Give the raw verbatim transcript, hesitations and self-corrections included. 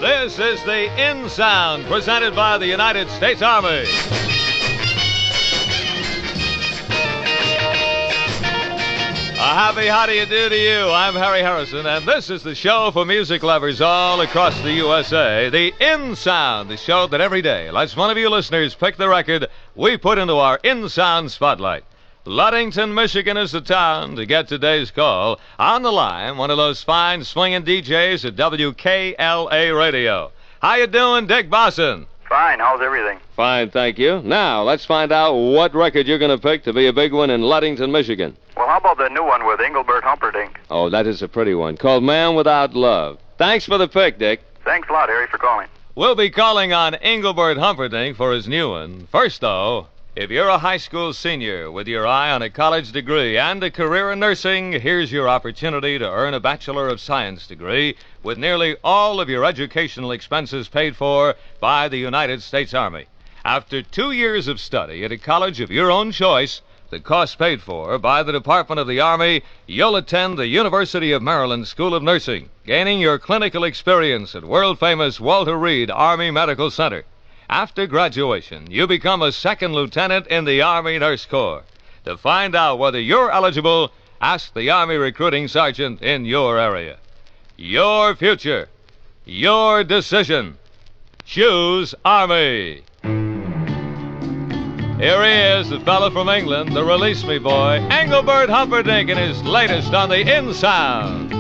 This is the In Sound, presented by the United States Army. A happy how do you do to you. I'm Harry Harrison, and this is the show for music lovers all across the U S A. The In Sound, the show that every day lets one of you listeners pick the record we put into our In Sound spotlight. Ludington, Michigan is the town to get today's call. On the line, one of those fine swinging D Js at W K L A Radio. How you doing, Dick Bosson? Fine. How's everything? Fine, thank you. Now, let's find out what record you're going to pick to be a big one in Ludington, Michigan. Well, how about the new one with Engelbert Humperdinck? Oh, that is a pretty one, called Man Without Love. Thanks for the pick, Dick. Thanks a lot, Harry, for calling. We'll be calling on Engelbert Humperdinck for his new one. First, though, if you're a high school senior with your eye on a college degree and a career in nursing, here's your opportunity to earn a Bachelor of Science degree with nearly all of your educational expenses paid for by the United States Army. After two years of study at a college of your own choice, the cost paid for by the Department of the Army, you'll attend the University of Maryland School of Nursing, gaining your clinical experience at world-famous Walter Reed Army Medical Center. After graduation, you become a second lieutenant in the Army Nurse Corps. To find out whether you're eligible, ask the Army recruiting sergeant in your area. Your future, your decision. Choose Army. Here he is, the fellow from England, the Release Me boy, Engelbert Humperdinck, in his latest on the In Sound.